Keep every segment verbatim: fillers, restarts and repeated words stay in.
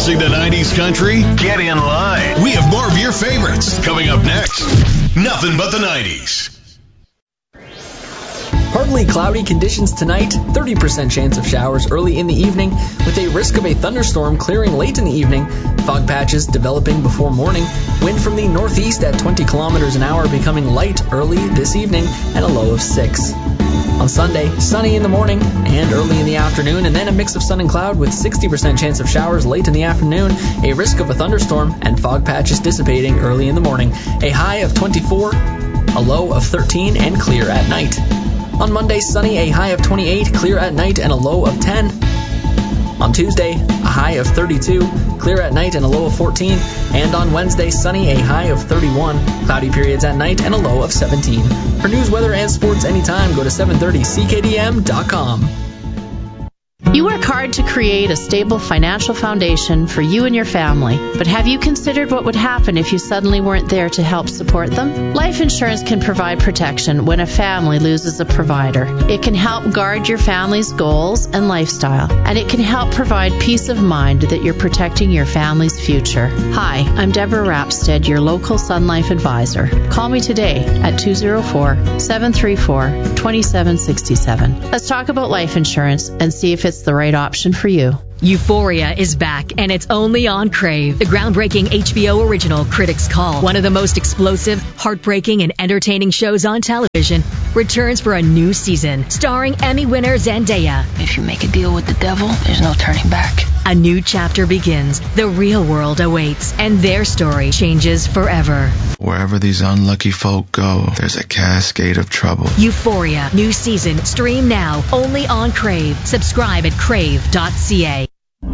Missing the nineties country? Get in line. We have more of your favorites coming up next. Nothing but the nineties. Partly cloudy conditions tonight, thirty percent chance of showers early in the evening, with a risk of a thunderstorm clearing late in the evening. Fog patches developing before morning. Wind from the northeast at twenty kilometers an hour becoming light early this evening and a low of six. On Sunday, sunny in the morning and early in the afternoon, and then a mix of sun and cloud with sixty percent chance of showers late in the afternoon, a risk of a thunderstorm, and fog patches dissipating early in the morning. A high of twenty-four, a low of thirteen, and clear at night. On Monday, sunny, a high of twenty-eight, clear at night, and a low of ten. On Tuesday, a high of thirty-two, clear at night, and a low of fourteen. And on Wednesday, sunny, a high of thirty-one, cloudy periods at night, and a low of seventeen. For news, weather, and sports anytime, go to seven thirty C K D M dot com. You work hard to create a stable financial foundation for you and your family, but have you considered what would happen if you suddenly weren't there to help support them? Life insurance can provide protection when a family loses a provider. It can help guard your family's goals and lifestyle, and it can help provide peace of mind that you're protecting your family's future. Hi, I'm Deborah Rapstead, your local Sun Life advisor. Call me today at two oh four, seven three four, two seven six seven. Let's talk about life insurance and see if it's the right option for you. Euphoria is back, and it's only on Crave. The groundbreaking H B O original Critics' Call, one of the most explosive, heartbreaking, and entertaining shows on television, returns for a new season, starring Emmy winner Zendaya. If you make a deal with the devil, there's no turning back. A new chapter begins. The real world awaits, and their story changes forever. Wherever these unlucky folk go, there's a cascade of trouble. Euphoria, new season, stream now, only on Crave. Subscribe at crave dot c a.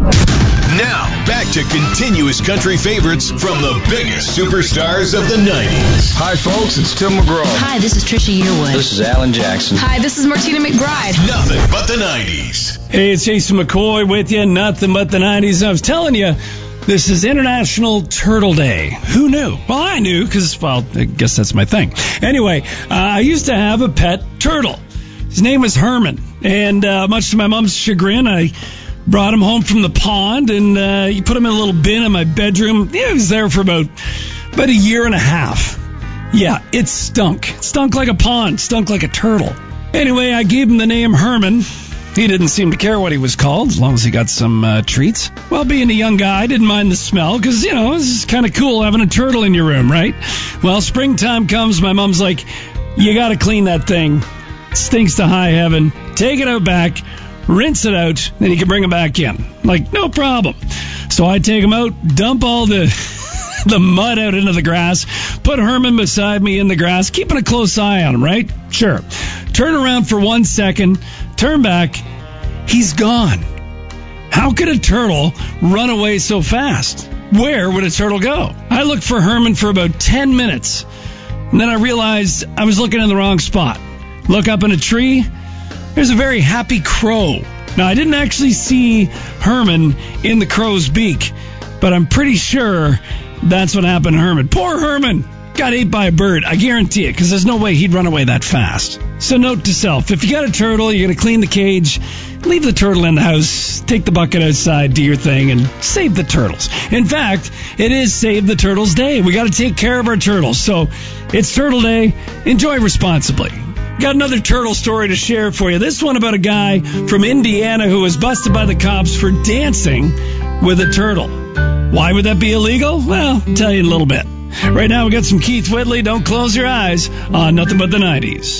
Now, back to continuous country favorites from the biggest superstars of the nineties. Hi, folks, it's Tim McGraw. Hi, this is Trisha Yearwood. This is Alan Jackson. Hi, this is Martina McBride. Nothing but the nineties. Hey, it's Jason McCoy with you. Nothing but the nineties. I was telling you, this is International Turtle Day. Who knew? Well, I knew because, well, I guess that's my thing. Anyway, uh, I used to have a pet turtle. His name was Herman, and uh, much to my mom's chagrin, I brought him home from the pond, and uh, you put him in a little bin in my bedroom. Yeah, he was there for about, about a year and a half. Yeah, it stunk. It stunk like a pond, stunk like a turtle. Anyway, I gave him the name Herman. He didn't seem to care what he was called, as long as he got some uh, treats. Well, being a young guy, I didn't mind the smell, because, you know, it's kind of cool having a turtle in your room, right? Well, springtime comes, my mom's like, you got to clean that thing. It stinks to high heaven. Take it out back. Rinse it out, then you can bring them back in. Like, no problem. So I take them out, dump all the the mud out into the grass, put Herman beside me in the grass, keeping a close eye on him, right? Sure. Turn around for one second, turn back, he's gone. How could a turtle run away so fast? Where would a turtle go? I looked for Herman for about ten minutes, and then I realized I was looking in the wrong spot. Look up in a tree, there's a very happy crow. Now, I didn't actually see Herman in the crow's beak, but I'm pretty sure that's what happened to Herman. Poor Herman got ate by a bird. I guarantee it, because there's no way he'd run away that fast. So note to self, if you got a turtle, you're going to clean the cage, leave the turtle in the house, take the bucket outside, do your thing, and save the turtles. In fact, it is Save the Turtles Day. We got to take care of our turtles. So it's Turtle Day. Enjoy responsibly. Got another turtle story to share for you. This one about a guy from Indiana who was busted by the cops for dancing with a turtle. Why would that be illegal? Well, I'll tell you in a little bit. Right now we got some Keith Whitley. Don't close your eyes on Nothing But the nineties.